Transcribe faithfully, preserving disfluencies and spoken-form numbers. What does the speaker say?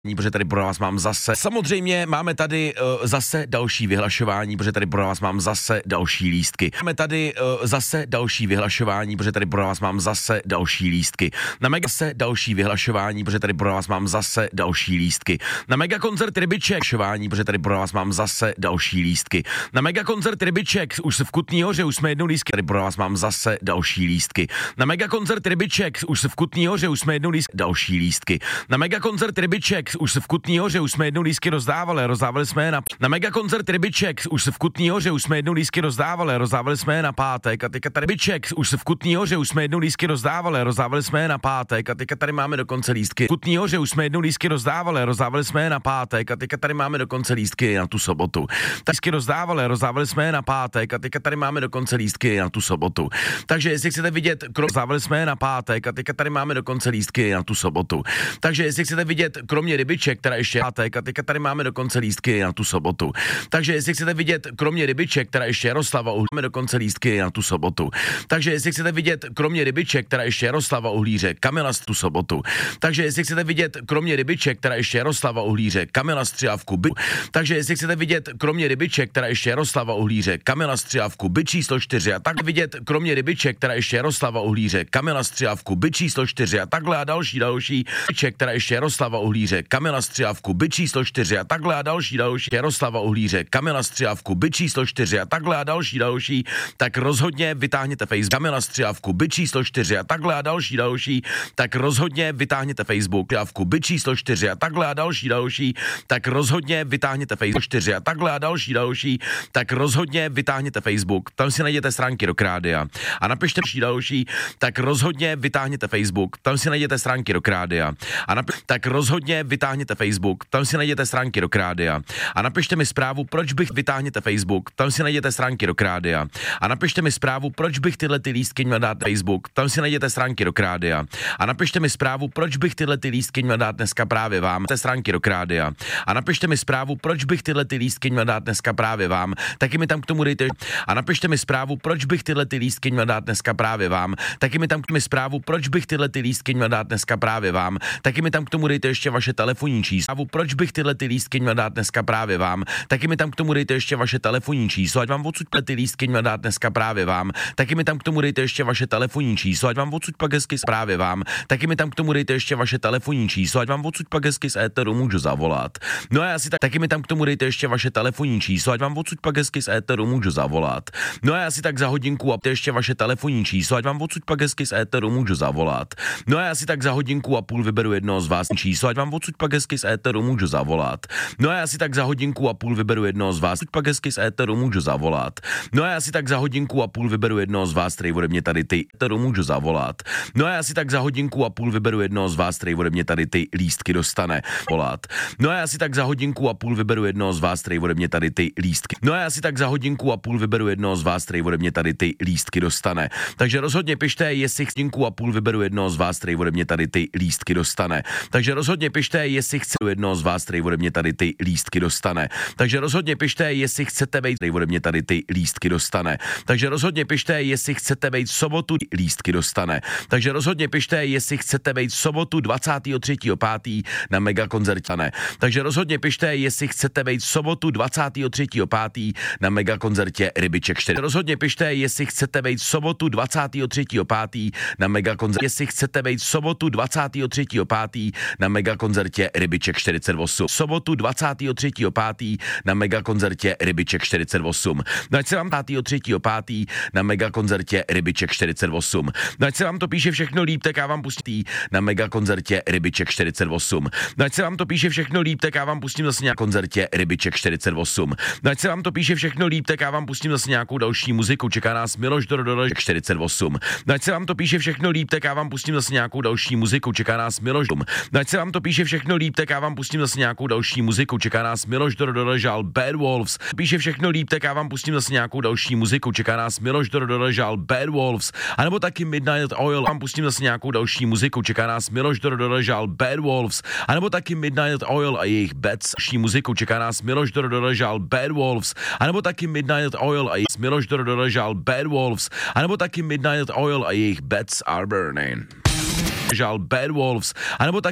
Protože tady pro vás mám zase, samozřejmě máme tady uh, zase další vyhlašování, protože tady pro vás mám zase další lístky. Máme tady uh, zase další vyhlašování, protože tady pro vás mám zase další lístky. Na mega zase další vyhlašování, protože tady pro vás mám zase další lístky. Na mega koncert Rybiček, protože tady pro vás mám zase další lístky. Na mega koncert Rybiček, už se v Kutný Hoře, už jsme jednou lístky, tady pro vás mám zase další lístky. Na mega koncert Rybiček, už se v Kutný Hoře, už jsme jednou lístky, další lístky. Na mega koncert Rybiček, už se v Kutný Hoře, už jsme jednou lístky rozdávali, rozdávali jsme je na, na mega koncert Rybiček, už se v Kutný Hoře, už jsme jednou lístky rozdávali, rozdávali jsme je na pátek a teďka tady Rybiček, už se v Kutný Hoře, už jsme jednou lístky rozdávali, rozdávali jsme je na pátek a teďka tady máme dokonce lístky. V Kutný Hoře už jsme jednou lístky rozdávali, rozdávali jsme je na pátek a teďka tady máme dokonce lístky na tu sobotu. Lístky rozdávali, rozdávali jsme je na pátek a teďka tady máme dokonce lístky na tu sobotu. Takže jestli chcete vidět, rozdávali jsme je na pátek a teďka tady máme dokonce lístky na tu sobotu. Takže jestli chcete vidět, kromě Rybiček, která ještě pátek a teďka tady máme dokonce lístky na tu sobotu. Takže jestli chcete vidět, kromě Rybiček, která ještě Jaroslava Uhlíře, máme dokonce lístky na tu sobotu. Takže jestli chcete vidět, kromě Rybiček, která ještě Jaroslava Uhlíře, Kamila tu sobotu. Takže jestli chcete vidět, kromě Rybiček, která ještě Jaroslava Uhlíře, Kamila Střihavku, by... Takže jestli chcete vidět, kromě Rybiček, která ještě Jaroslava Uhlíře, Kamila Střihavku, by číslo čtyři a tak vidět, kromě Rybiček, která ještě Jaroslava Uhlíře, Kamila Střihavku, by číslo čtyři a takhle a další další Rybiček, která ještě Jaroslava Uhlíře, Kamila Střihavku, by číslo čtyři a takhle a další další Jaroslava Uhlíře, Kamila Střihavku, by číslo čtyři a takhle a další další, tak rozhodně vytáhněte Facebook Kamila Střihavku, by číslo čtyři a takhle a další další, tak rozhodně vytáhněte Facebook Střihavku, by číslo čtyři a takhle a další další, tak rozhodně vytáhněte Facebook čtyři a takhle a další další, tak rozhodně vytáhněte Facebook, tam si najděte stránky Rock Rádia a napište další, tak rozhodně vytáhněte Facebook, tam si najděte stránky Rock Rádia a napi- tak rozhodně vytáhněte Facebook, tam si najděte stránky Rock Rádia a napište mi zprávu, proč bych vytáhněte Facebook, tam si najděte stránky Rock Rádia a napište mi zprávu, proč bych tyhle ty lístky měl dát na Facebook, tam si najděte stránky Rock Rádia a napište mi zprávu, proč bych tyhle ty lístky měl dát dneska právě vám, té stránky Rock Rádia a napište mi zprávu, proč bych tyhle ty lístky měl dát dneska právě vám, taky mi tam k tomu dejte a napište mi zprávu, proč bych tyhle ty lístky měl dát dneska právě vám, taky mi tam k mi zprávu, proč bych tyhle ty lístky měl dát dneska právě vám, taky mi tam k tomu dejte ještě vaše telefonní číslo, proč bych tyhle ty lístky měl dát dneska právě vám, taky mi tam k tomu dejte ještě vaše telefonní číslo, ať vám odsud ty lístky měl dát dneska právě vám, taky mi tam k tomu dejte ještě vaše telefonní číslo, ať vám odsud pak hezky právě vám, taky mi tam k tomu dejte ještě vaše telefonní číslo, ať vám odsud pak hezky z éteru můžu zavolat. No a já si tak, taky mi tam k tomu dejte ještě vaše telefonní číslo, ať vám odsud pak hezky z éteru můžu zavolat. No a já si tak za hodinku a ještě vaše telefonní číslo, ať vám odsud pak hezky z éteru můžu zavolat. No a já si tak za hodinku a půl vyberu jednoho z vás číslo, ať vám odsud pak hezky z éteru můžu zavolat. No a já si tak za hodinku a půl vyberu jednoho z vás, pak hezky z éteru můžu zavolat. No a já si tak za hodinku a půl vyberu jednoho z vás, který ode mě tady ty éteru můžu zavolat. No a já si tak za hodinku a půl vyberu jednoho z vás, který ode mě tady ty lístky dostane. Volat. No a já si tak za hodinku a půl vyberu jednoho z vás, který ode mě tady ty lístky. No a já si tak za hodinku a půl vyberu jednoho z vás, který ode mě tady ty lístky dostane. Takže rozhodně pište, jestli hodinku a půl vyberu jednoho z vás, který ode mě tady ty lístky dostane. Takže rozhodně pište, jestli chce jednoho z vás, který ode mě tady ty lístky dostane. Takže rozhodně pište, jestli chcete být, který ode mě tady ty lístky dostane. Takže rozhodně pište, jestli chcete být v sobotu, lístky dostane. Takže rozhodně pište, jestli chcete být v sobotu dvacátého třetího pátého na mega koncertě. Takže rozhodně pište, jestli chcete být v sobotu dvacátého třetího pátého na mega koncertě Rybiček čtyři. Rozhodně pište, jestli chcete být v sobotu dvacátého třetího pátého na mega koncertě. Jestli chcete být v sobotu dvacátého třetího pátého na mega koncertě Rybiček čtyřicet osm. Sobotu dvacátého třetího pátého na mega koncertě Rybiček čtyřicet osm. No ať se vám dvacátého třetího pátého na mega koncertě Rybiček čtyřicet osm. No ať se vám to píše všechno líp, tak já vám pustím na mega koncertě Rybiček čtyřicet osm. No ať se vám to píše všechno líp, tak já vám pustím zase na koncertě Rybiček čtyřicet osm. No ať se vám to píše všechno líp, tak já vám pustím zase nějakou další muziku. Čeká nás Miloš Dorodoš čtyřicet osm. No ať se vám to píše všechno líp, tak já vám pustím zase nějakou další muziku. Čeká nás Miloš. No ať se vám to píše všechno líp, tak já vám pustím zase nějakou další muziku. Čeká nás Miloš Dorodoš Bad Wolves. Píše všechno líp, tak já vám pustím zase nějakou další muziku. Čeká nás Miloš Dorodoš Bad Wolves. A nebo taky Midnight Oil. Vám pustím zase nějakou další muziku. Čeká nás Miloš Dorodoš Bad Wolves. A nebo taky Midnight Oil a jejich Bats. Muziku čeká nás Miloš Dorodoš Bad Wolves. A nebo taky Midnight Oil a jejich Miloš Dorodoš Bad Wolves. A nebo taky Midnight Oil a jejich Bats Are Burning. Bad Wolves. A nebo taky